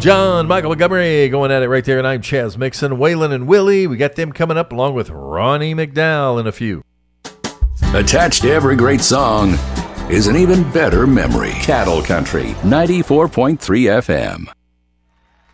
John Michael Montgomery going at it right there, and I'm Chaz Mixon, Waylon and Willie. We got them coming up along with Ronnie McDowell in a few. Attached to every great song is an even better memory. Cattle Country, 94.3 FM.